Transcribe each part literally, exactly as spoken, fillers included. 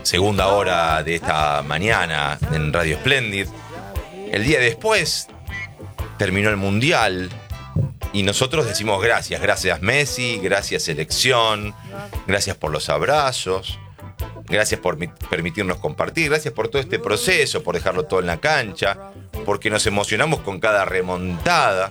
segunda hora de esta mañana en Radio Splendid. El día después terminó el Mundial y nosotros decimos gracias, gracias Messi, gracias selección, gracias por los abrazos, gracias por permitirnos compartir, gracias por todo este proceso, por dejarlo todo en la cancha, porque nos emocionamos con cada remontada.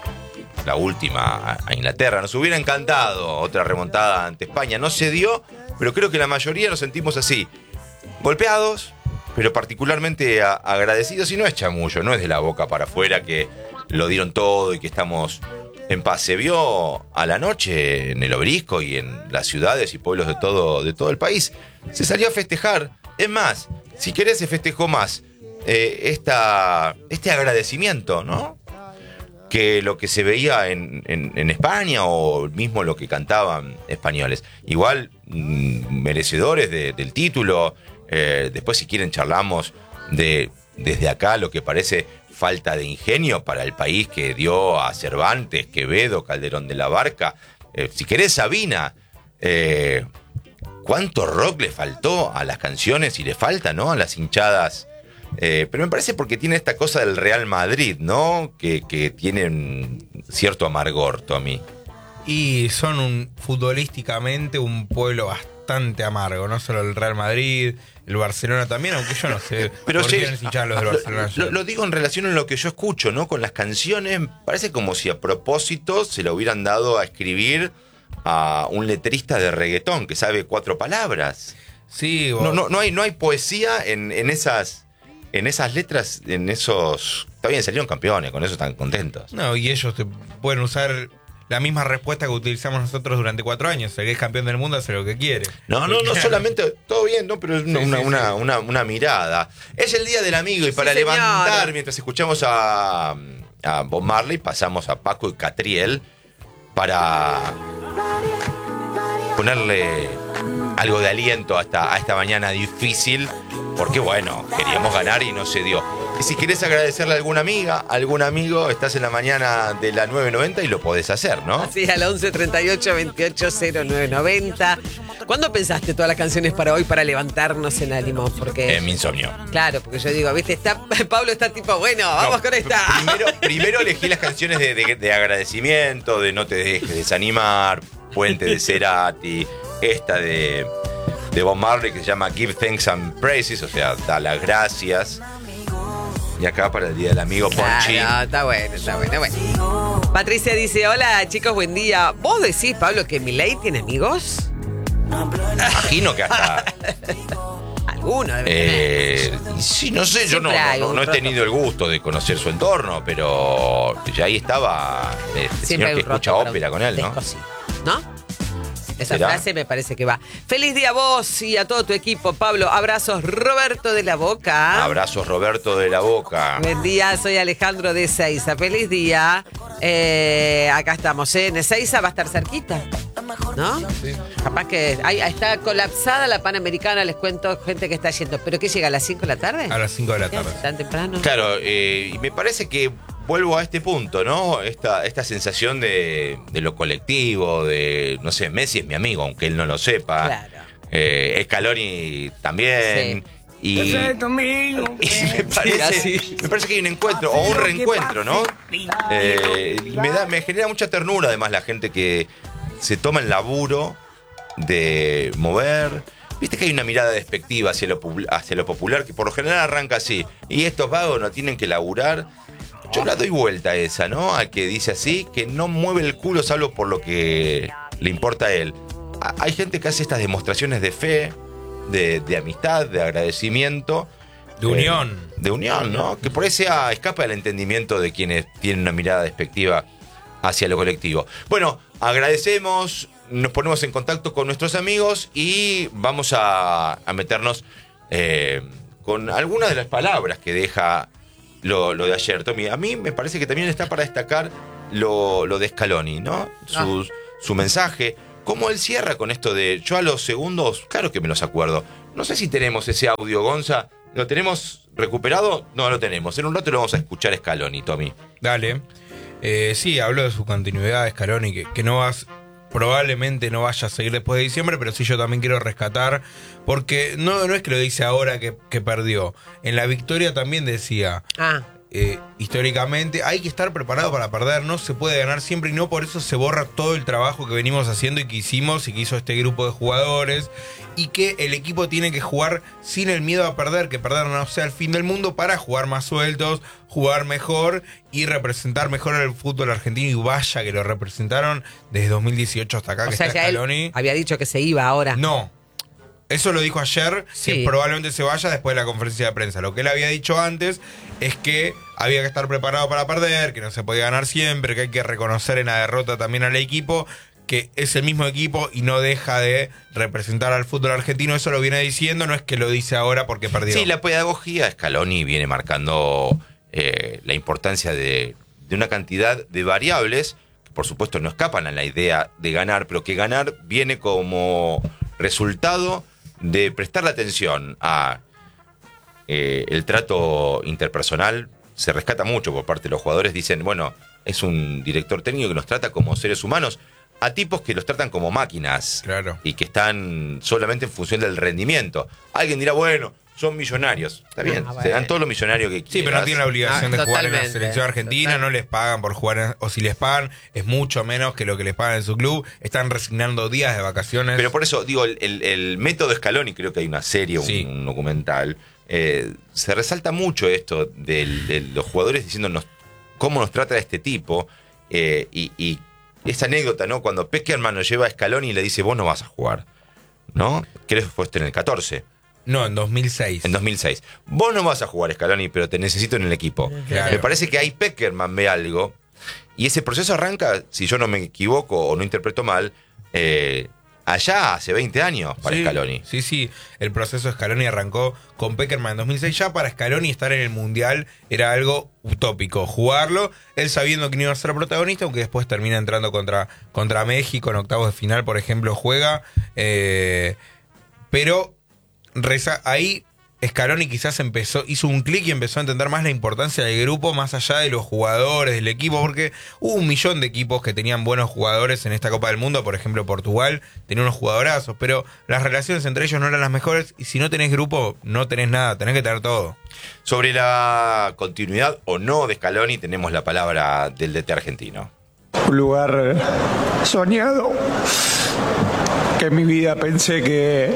La última a Inglaterra, nos hubiera encantado otra remontada ante España, no se dio, pero creo que la mayoría nos sentimos así, golpeados, pero particularmente a- agradecidos, y no es chamullo, no es de la boca para afuera que lo dieron todo y que estamos en paz. Se vio a la noche en el Obelisco y en las ciudades y pueblos de todo, de todo el país. Se salió a festejar. Es más, si querés se festejó más eh, esta, este agradecimiento, ¿no? Que lo que se veía en, en, en España o mismo lo que cantaban españoles. Igual, mmm, merecedores de, del título. Eh, después, si quieren, charlamos de desde acá lo que parece falta de ingenio para el país que dio a Cervantes, Quevedo, Calderón de la Barca. Eh, si querés, Sabina. Eh, ¿Cuánto rock le faltó a las canciones y le falta, ¿no? A las hinchadas. Eh, pero me parece porque tiene esta cosa del Real Madrid, ¿no? Que, que tienen cierto amargor, Tommy. Y son un, futbolísticamente un pueblo bastante amargo, no solo el Real Madrid, el Barcelona también, aunque yo no sé Pero por sí, qué nos hinchan los del lo, Barcelona. lo, lo digo en relación a lo que yo escucho, ¿no? Con las canciones, parece como si a propósito se lo hubieran dado a escribir a un letrista de reggaetón que sabe cuatro palabras. Sí, vos- No, no, no hay, no hay poesía en, en esas, en esas letras, en esos. Está bien, salieron campeones, con eso están contentos. no, y ellos te pueden usar la misma respuesta que utilizamos nosotros durante cuatro años. El que es campeón del mundo hace lo que quiere. No, no, no solamente, todo bien, ¿no? Pero es una, Sí, una, sí, una, sí. una- una mirada. Es el Día del Amigo y para Sí, señor. levantar, mientras escuchamos a, a Bob Marley, pasamos a Paco y Catriel para ponerle algo de aliento a esta, a esta mañana difícil, porque bueno, queríamos ganar y no se dio. Y si querés agradecerle a alguna amiga, a algún amigo, estás en la mañana de la nueve noventa y lo podés hacer, ¿no? Sí, al once treinta y ocho veintiocho cero nueve noventa. ¿Cuándo pensaste todas las canciones para hoy para levantarnos en ánimo? Porque En mi insomnio. claro, porque yo digo, viste, está Pablo está tipo, bueno, vamos No, con esta. Primero, primero elegí las canciones de, de- de agradecimiento, de No te dejes desanimar, Puente de Cerati, esta de, de Bob Marley que se llama Give Thanks and Praises, o sea, da las gracias. Y acá para el Día del Amigo, Ponchi. Claro, está bueno, está bueno, bueno. Patricia dice, hola chicos, buen día. ¿Vos decís, Pablo, que Milei tiene amigos? Imagino que hasta. Alguno debe tener. Eh, sí, no sé, yo no, Siempre hay no, no, un no he roto. tenido el gusto de conocer su entorno, pero ya ahí estaba el Siempre señor hay que un roto escucha para ópera un con él, ¿no? descosido, ¿No? Esa ¿Será? frase me parece que va. Feliz día a vos y a todo tu equipo, Pablo. Abrazos, Roberto de la Boca. Abrazos, Roberto de la Boca. Buen día, soy Alejandro de Ezeiza. Feliz día. Eh, acá estamos, ¿eh? En Ezeiza va a estar cerquita, ¿no? Sí. Capaz que ahí está colapsada la Panamericana, les cuento, gente que está yendo. ¿Pero qué llega a las cinco de la tarde? A las cinco de la tarde. ¿Tan temprano? Claro, eh, y me parece que vuelvo a este punto, ¿no? Esta, esta sensación de, de lo colectivo, de, no sé, Messi es mi amigo, aunque él no lo sepa. Claro. Eh, Scaloni también. Y, Perfecto, amigo. y me, parece, me parece que hay un encuentro, o un reencuentro, ¿no? Eh, y me, da, me genera mucha ternura, además, la gente que se toma el laburo de mover. Viste que hay una mirada despectiva hacia lo, pu- hacia lo popular, que por lo general arranca así. Y estos vagos no tienen que laburar. Yo la doy vuelta a esa, ¿no? Al que dice así, que no mueve el culo salvo por lo que le importa a él. A- Hay gente que hace estas demostraciones de fe, de, de amistad, de agradecimiento. De unión. Eh, de unión, ¿no? Que por ahí sea, escapa del entendimiento de quienes tienen una mirada despectiva hacia lo colectivo. Bueno, agradecemos, nos ponemos en contacto con nuestros amigos y vamos a, a meternos eh, con algunas de las palabras que deja lo, lo de ayer. Tommy, a mí me parece que también está para destacar lo, lo de Scaloni, ¿no? Su, su mensaje. Cómo él cierra con esto de yo a los segundos, claro que me los acuerdo. No sé si tenemos ese audio, Gonza. ¿Lo tenemos recuperado? No lo tenemos. En un rato lo vamos a escuchar a Scaloni, Tommy. Dale. Eh, sí, habló de su continuidad, Scaloni, que, que no va a, probablemente no vaya a seguir después de diciembre, pero sí yo también quiero rescatar, porque no, no es que lo dice ahora que, que perdió. En la victoria también decía, Ah, eh, históricamente hay que estar preparado para perder, no se puede ganar siempre y no por eso se borra todo el trabajo que venimos haciendo y que hicimos y que hizo este grupo de jugadores, y que el equipo tiene que jugar sin el miedo a perder, que perder no sea el fin del mundo, para jugar más sueltos, jugar mejor y representar mejor el fútbol argentino. Y vaya que lo representaron desde dos mil dieciocho hasta acá, o que sea está que él Scaloni. había dicho que se iba ahora. No, eso lo dijo ayer, Sí. que probablemente se vaya después de la conferencia de prensa. Lo que él había dicho antes es que había que estar preparado para perder, que no se podía ganar siempre, que hay que reconocer en la derrota también al equipo, que es el mismo equipo y no deja de representar al fútbol argentino. Eso lo viene diciendo, no es que lo dice ahora porque perdió. Sí, la pedagogía, Scaloni viene marcando eh, la importancia de, de una cantidad de variables que por supuesto no escapan a la idea de ganar, pero que ganar viene como resultado de prestarle atención a eh, el trato interpersonal. Se rescata mucho por parte de los jugadores. Dicen, bueno, es un director técnico que nos trata como seres humanos, a tipos que los tratan como máquinas. Claro. Y que están solamente en función del rendimiento. Alguien dirá, bueno, son millonarios. Está bien, Ah, se bueno. dan todos los millonarios que quieran. Sí, pero no tienen la obligación Ah, de jugar en la totalmente. selección argentina, Total. no les pagan por jugar, en- o si les pagan, es mucho menos que lo que les pagan en su club. Están resignando días de vacaciones. Pero por eso, digo, el, el- el método Scaloni, creo que hay una serie, un, Sí. un documental, eh, se resalta mucho esto del- de los jugadores diciéndonos cómo nos trata este tipo, eh, y, y esa anécdota, ¿no? Cuando Peckerman lo lleva a Scaloni y le dice, vos no vas a jugar, ¿no? Creo que fue este en el catorce, No, en dos mil seis. en dos mil seis. Vos no vas a jugar, Scaloni, pero te necesito en el equipo. Claro. Me parece que ahí Peckerman ve algo, y ese proceso arranca, si yo no me equivoco o no interpreto mal, eh, allá hace veinte años para Sí, Scaloni. Sí, sí. El proceso de Scaloni arrancó con Peckerman en dos mil seis. Ya para Scaloni estar en el Mundial era algo utópico. Jugarlo, él sabiendo que no iba a ser protagonista, aunque después termina entrando contra, contra México en octavos de final, por ejemplo, juega. Eh, pero reza, ahí Scaloni quizás empezó, hizo un clic y empezó a entender más la importancia del grupo, más allá de los jugadores, del equipo, porque hubo un millón de equipos que tenían buenos jugadores en esta Copa del Mundo. Por ejemplo, Portugal tenía unos jugadorazos, pero las relaciones entre ellos no eran las mejores, y si no tenés grupo, no tenés nada, tenés que tener todo. Sobre la continuidad o no de Scaloni, tenemos la palabra del D T argentino. Un lugar soñado, que en mi vida pensé que...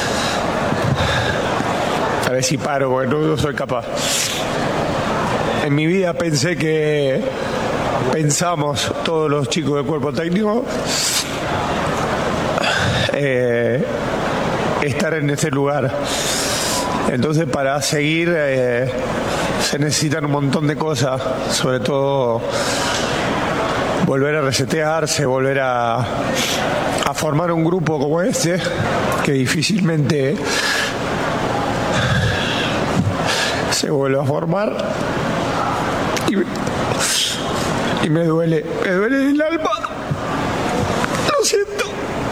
A ver si paro, porque no, no soy capaz. En mi vida pensé que pensamos todos los chicos del cuerpo técnico eh, estar en ese lugar. Entonces, para seguir eh, se necesitan un montón de cosas, sobre todo volver a resetearse, volver a, a formar un grupo como este, que difícilmente se vuelve a formar. Y, me- y me duele, me duele en el alma. Lo siento.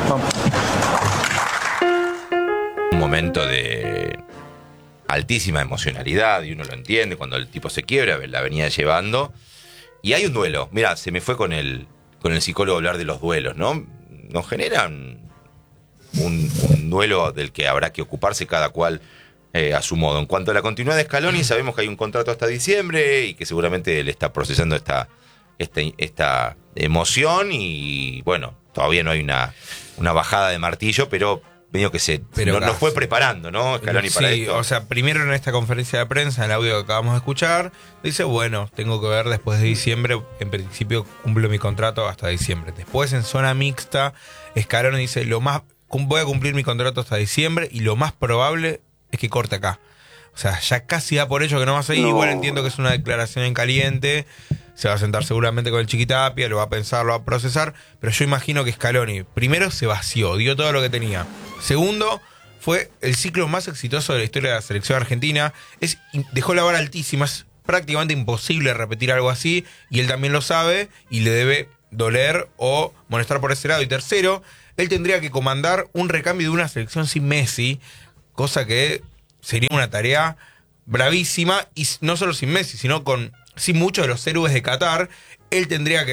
Un momento de altísima emocionalidad, y uno lo entiende cuando el tipo se quiebra, la venía llevando. Y hay un duelo. Mira, se me fue con el, con el psicólogo a hablar de los duelos, ¿no? Nos generan un, un duelo del que habrá que ocuparse cada cual eh, a su modo. En cuanto a la continuidad de Scaloni, sabemos que hay un contrato hasta diciembre y que seguramente él está procesando esta, esta, esta emoción, y bueno, todavía no hay una, una bajada de martillo, pero medio que se Pero no, nos casi. fue preparando, ¿no? Scaloni para Sí, esto. o sea, primero en esta conferencia de prensa, en el audio que acabamos de escuchar, dice, bueno, tengo que ver después de diciembre, en principio cumplo mi contrato hasta diciembre. Después en zona mixta, Scaloni dice, lo más, cum- voy a cumplir mi contrato hasta diciembre y lo más probable es que corte acá. O sea, ya casi da por hecho que no va a seguir. No. Igual entiendo que es una declaración en caliente. Se va a sentar seguramente con el Chiquitapia, lo va a pensar, lo va a procesar. Pero yo imagino que Scaloni, primero, se vació, dio todo lo que tenía. Segundo, fue el ciclo más exitoso de la historia de la selección argentina. Es, dejó la vara altísima, es prácticamente imposible repetir algo así. Y él también lo sabe y le debe doler o molestar por ese lado. Y tercero, él tendría que comandar un recambio de una selección sin Messi, cosa que sería una tarea bravísima, y no solo sin Messi, sino con sin muchos de los héroes de Qatar. Él tendría que,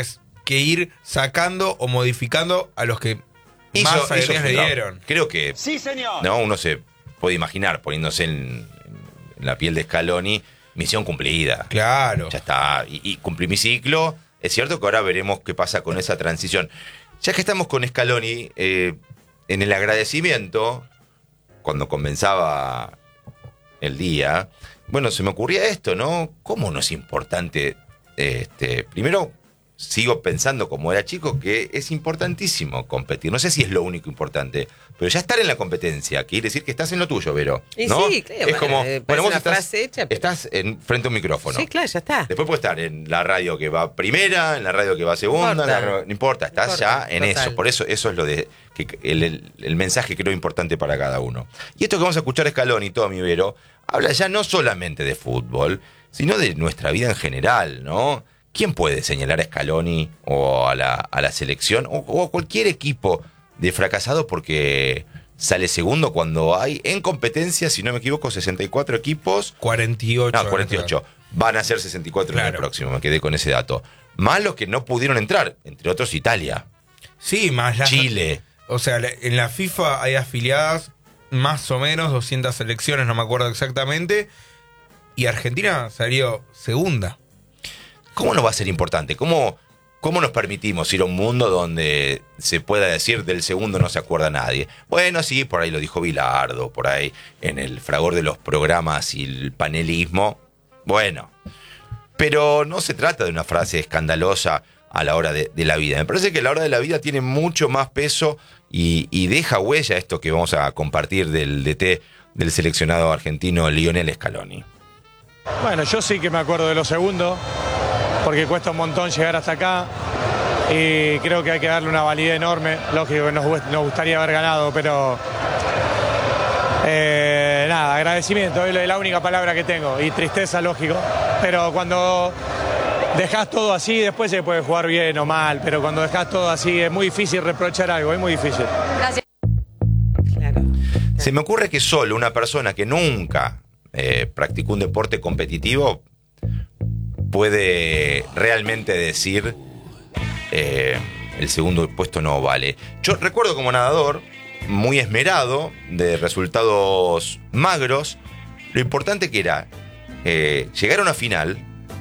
que ir sacando o modificando a los que Hizo- más hizo alegrías su le trabajo. dieron. Creo que Sí, señor. no, uno se puede imaginar poniéndose en, en la piel de Scaloni, misión cumplida. Claro. Ya está, y, y cumplí mi ciclo. Es cierto que ahora veremos qué pasa con esa transición. Ya que estamos con Scaloni, eh, en el agradecimiento, cuando comenzaba el día, bueno, se me ocurría esto, ¿no? ¿Cómo no es importante? Este, primero, sigo pensando como era chico que es importantísimo competir. No sé si es lo único importante, pero ya estar en la competencia quiere decir que estás en lo tuyo, Vero. Y ¿no? sí, claro, Es como, eh, bueno, parece vos una estás, frase hecha, pero- estás en, frente a un micrófono. Sí, claro, ya está. Después puede estar en la radio que va primera, en la radio que va segunda, No en la importa. ra- no importa, estás No importa, ya en total. eso. Por eso eso es lo de que el, el- el mensaje creo importante para cada uno. Y esto que vamos a escuchar Scaloni y todo mi Vero, habla ya no solamente de fútbol, sino de nuestra vida en general, ¿no? ¿Quién puede señalar a Scaloni o a la, a la selección o, o a cualquier equipo de fracasado porque sale segundo cuando hay en competencia, si no me equivoco, sesenta y cuatro equipos? cuarenta y ocho. No, cuarenta y ocho. Van a ser sesenta y cuatro en el Claro. próximo, me quedé con ese dato. Más los que no pudieron entrar, entre otros Italia, Sí, más las- Chile. O sea, la- en la FIFA hay afiliadas más o menos doscientas selecciones, no me acuerdo exactamente. Y Argentina salió segunda. ¿Cómo no va a ser importante? ¿Cómo, ¿Cómo nos permitimos ir a un mundo donde se pueda decir del segundo no se acuerda nadie? Bueno, sí, por ahí lo dijo Bilardo, por ahí en el fragor de los programas y el panelismo. Bueno, pero no se trata de una frase escandalosa a la hora de, de la vida. Me parece que la hora de la vida tiene mucho más peso y, y deja huella esto que vamos a compartir del D T del seleccionado argentino Lionel Scaloni. Bueno, yo sí que me acuerdo de lo segundo, porque cuesta un montón llegar hasta acá y creo que hay que darle una validez enorme. Lógico que nos, gu- nos gustaría haber ganado, pero eh, nada, agradecimiento es la única palabra que tengo y tristeza, lógico. Pero cuando dejas todo así, después se puede jugar bien o mal, pero cuando dejas todo así es muy difícil reprochar algo, es muy difícil. Claro. Se me ocurre que solo una persona que nunca eh, practicó un deporte competitivo puede realmente decir eh, el segundo puesto no vale. Yo recuerdo como nadador, muy esmerado, de resultados magros, lo importante que era eh, llegar a una final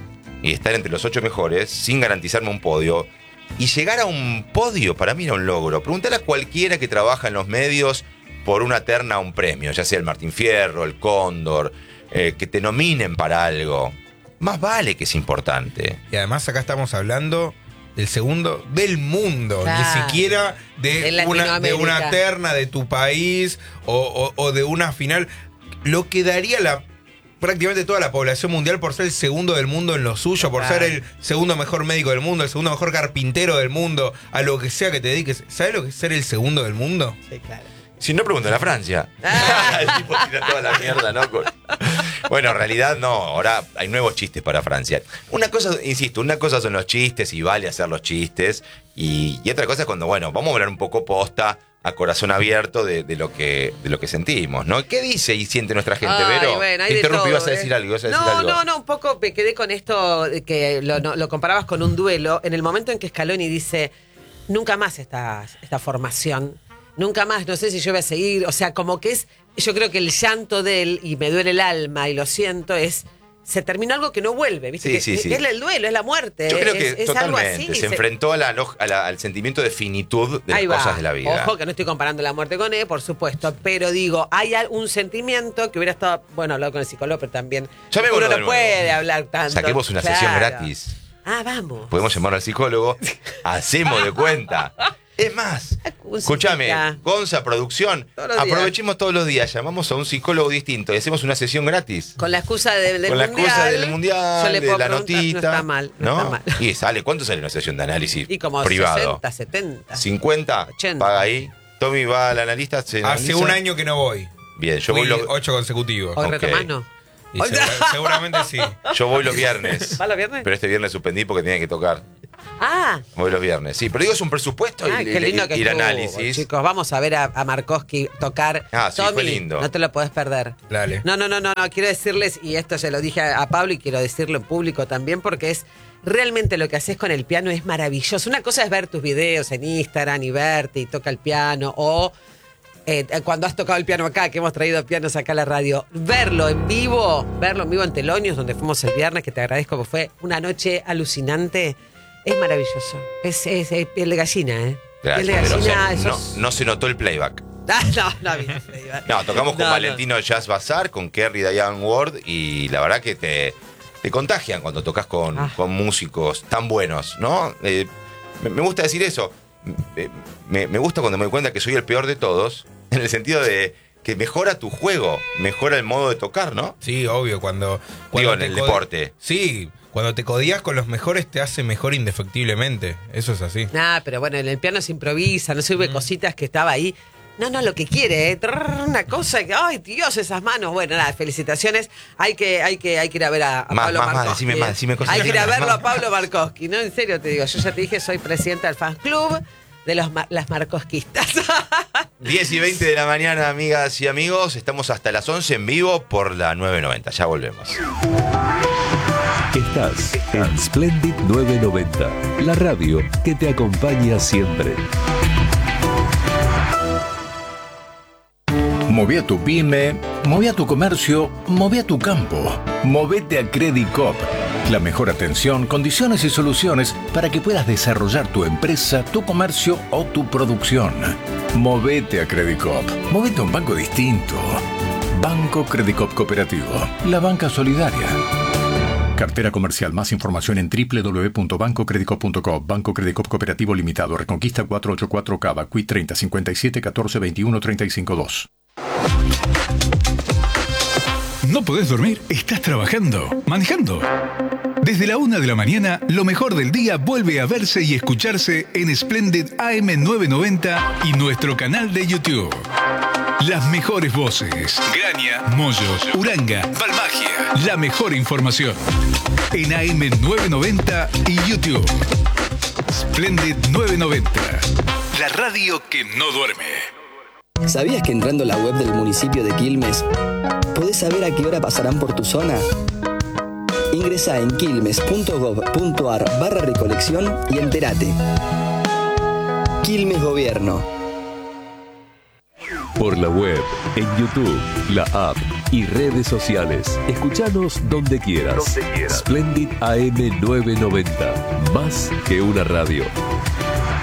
y estar entre los ocho mejores sin garantizarme un podio. Y llegar a un podio para mí era un logro. Preguntale a cualquiera que trabaja en los medios por una terna a un premio, ya sea el Martín Fierro, el Cóndor, eh, que te nominen para algo. Más vale que es importante. Y además acá estamos hablando del segundo del mundo, Claro. ni siquiera En de una, de una Latinoamérica. terna de tu país o, o- o de una final. Lo que daría la prácticamente toda la población mundial por ser el segundo del mundo en lo suyo, por Claro. ser el segundo mejor médico del mundo, el segundo mejor carpintero del mundo, a lo que sea que te dediques. ¿Sabes lo que es ser el segundo del mundo? Sí, claro. Si no, preguntan a Francia. Ah. El tipo tira toda la mierda, ¿no? Con- Bueno, en realidad no. Ahora hay nuevos chistes para Francia. Una cosa, insisto, una cosa son los chistes y vale hacer los chistes. Y, y otra cosa es cuando, bueno, vamos a hablar un poco posta, a corazón abierto de, de lo que de lo que sentimos, ¿no? ¿Qué dice y siente nuestra gente, Ay, Vero? bueno, hay Te de interrumpí, todo, ibas a ¿eh? decir algo, ibas a decir no, algo. no, no, un poco me quedé con esto de que lo, no, lo comparabas con un duelo. En el momento en que Scaloni dice, nunca más esta, esta formación, nunca más, no sé si yo voy a seguir. O sea, como que es, yo creo que el llanto de él, y me duele el alma y lo siento, es, se terminó algo que no vuelve, ¿viste? Sí, Que- sí, que sí. Es el duelo, es la muerte. Yo creo es, que es algo totalmente. así. Se enfrentó a la, log- a la- al sentimiento de finitud de las Ahí va. cosas de la vida. Ojo que no estoy comparando la muerte con él, por supuesto, pero digo, hay al- un sentimiento que hubiera estado, bueno, hablado con el psicólogo, pero también Llamémoslo uno de no nuevo. puede hablar tanto. Saquemos una sesión Claro. gratis. Ah, vamos. Podemos llamar al psicólogo, hacemos de cuenta. Es más, Acústica. escúchame, Gonza, producción, Todos los días. aprovechemos todos los días, llamamos a un psicólogo distinto y hacemos una sesión gratis. Con la excusa del, del Con la mundial. excusa del mundial, yo le de puedo la preguntar, notita. No está mal, no, está mal. Y sale, ¿cuánto sale una sesión de análisis Y como privado? sesenta, setenta. ¿cincuenta? ochenta. Paga ahí. Tommy va al analista. se Hace analiza. un año que no voy. Bien, yo Fui voy, los, ocho consecutivos. Hoy Ok. retomás, no. Y segura- seguramente sí. yo voy los viernes. ¿Va los viernes? Pero este viernes suspendí porque tenía que tocar. Ah. Voy los viernes, sí. Pero digo, es un presupuesto Ah, y, qué lindo y- que y el estuvo, análisis. chicos, vamos a ver a, a Markowski tocar. Ah, sí, Tommy, fue lindo. no te lo podés perder. Dale. No, no, no, no, no, quiero decirles, y esto se lo dije a, a Pablo y quiero decirlo en público también, porque es realmente lo que haces con el piano es maravilloso. Una cosa es ver tus videos en Instagram y verte y toca el piano, o eh, cuando has tocado el piano acá, que hemos traído pianos acá a la radio, verlo en vivo, verlo en vivo en Telonios, donde fuimos el viernes, que te agradezco, porque fue una noche alucinante. Es maravilloso. Es, es, es piel de gallina, ¿eh? Gracias, piel de pero, o gallina, sea, eso no, es- no se notó el playback. Ah, no, no, bien, No, tocamos con No, no. Valentino Jazz Bazaar, con Kerry Diane Ward, y la verdad que te, te contagian cuando tocas con, Ah. con músicos tan buenos, ¿no? Eh, me, me gusta decir eso. Me, me- me gusta cuando me doy cuenta que soy el peor de todos, en el sentido de que mejora tu juego, mejora el modo de tocar, ¿no? Sí, obvio, cuando... Digo, cuando en te el code- deporte. Sí, cuando te codías con los mejores te hace mejor indefectiblemente. Eso es así. Nah, pero bueno, en el piano se improvisa, no sube cositas que estaba ahí. No, no, lo que quiere, ¿eh? Trrr, una cosa que, ay, Dios, esas manos. Bueno, nada, felicitaciones. Hay que, hay que, hay que ir a ver a, a Más, Pablo más, más, Markowski. decime más, decime cosas Hay que ir a lindas, verlo a más. Pablo Markowski, ¿no? En serio te digo, yo ya te dije, soy presidenta del fan club de los ma- las marcosquistas. diez y veinte de la mañana, amigas y amigos. Estamos hasta las once en vivo por la nueve noventa. Ya volvemos. Estás en Splendid nueve noventa, la radio que te acompaña siempre. Moví a tu pyme, moví a tu comercio, moví a tu campo. Movete a Credit Coop. La mejor atención, condiciones y soluciones para que puedas desarrollar tu empresa, tu comercio o tu producción. Movete a Credit Coop. Movete a un banco distinto. Banco Credit Coop Cooperativo. La banca solidaria. Cartera comercial. Más información en doble u doble u doble u punto banco credit coop punto com. Banco Credit Coop Cooperativo Limitado. Reconquista cuatrocientos ochenta y cuatro Cava. Q I treinta cincuenta y siete catorce veintiuno treinta y cinco dos. ¿No podés dormir? ¿Estás trabajando? ¿Manejando? Desde la una de la mañana, lo mejor del día vuelve a verse y escucharse en Splendid A M novecientos noventa y nuestro canal de YouTube. Las mejores voces. Graña, Mollos, Uranga, Balmagia. La mejor información. En A M novecientos noventa y YouTube. Splendid novecientos noventa. La radio que no duerme. ¿Sabías que entrando a la web del municipio de Quilmes podés saber a qué hora pasarán por tu zona? Ingresá en quilmes punto gov punto ar barra recolección y entérate. Quilmes Gobierno. Por la web, en YouTube, la app y redes sociales. Escuchanos donde quieras. Splendid A M novecientos noventa. Más que una radio.